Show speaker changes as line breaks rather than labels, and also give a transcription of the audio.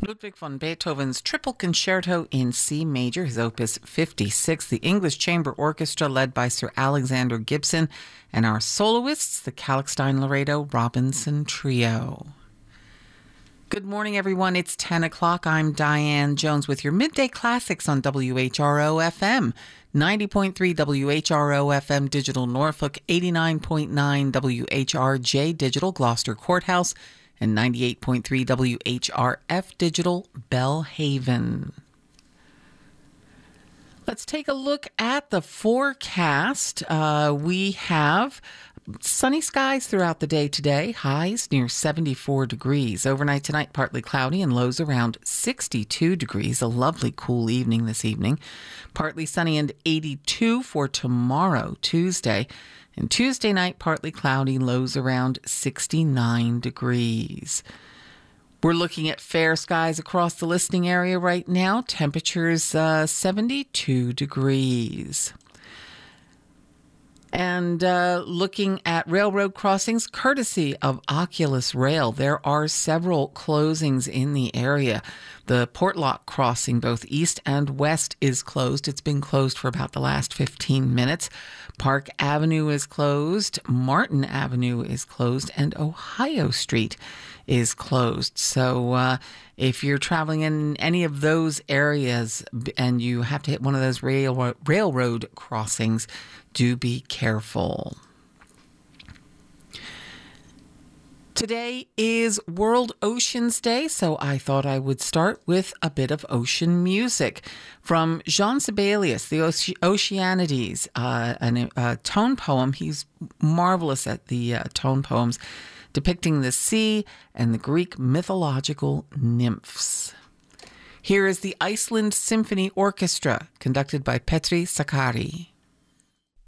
Ludwig van Beethoven's Triple Concerto in C Major, his opus 56, the English Chamber Orchestra led by Sir Alexander Gibson, and our soloists, the Kalkstein Robinson Trio. Good morning, everyone. It's 10 o'clock. I'm Diane Jones with your Midday Classics on WHRO-FM, 90.3 WHRO-FM Digital Norfolk, 89.9 WHRJ Digital Gloucester Courthouse, and 98.3 WHRF Digital Bellhaven. Let's take a look at the forecast. We have sunny skies throughout the day today, highs near 74 degrees. Overnight tonight, partly cloudy and lows around 62 degrees. A lovely cool evening this evening. Partly sunny and 82 for tomorrow, Tuesday. And Tuesday night, partly cloudy, lows around 69 degrees. We're looking at fair skies across the listening area right now. Temperatures 72 degrees. And looking at railroad crossings, courtesy of Oculus Rail, there are several closings in the area. The Portlock crossing, both east and west, is closed. It's been closed for about the last 15 minutes. Park Avenue is closed, Martin Avenue is closed, and Ohio Street is closed. So if you're traveling in any of those areas and you have to hit one of those railroad crossings, do be careful. Today is World Oceans Day, so I thought I would start with a bit of ocean music. From Jean Sibelius, the Oceanides, a tone poem. He's marvelous at the tone poems, depicting the sea and the Greek mythological nymphs. Here is the Iceland Symphony Orchestra, conducted by Petri Sakari.